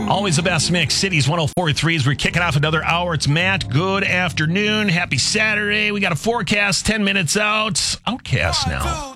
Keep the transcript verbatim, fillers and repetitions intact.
Always the best mix. Cities one oh four point three as we're kicking off another hour. It's Matt. Good afternoon. Happy Saturday. We got a forecast ten minutes out. Outcast now.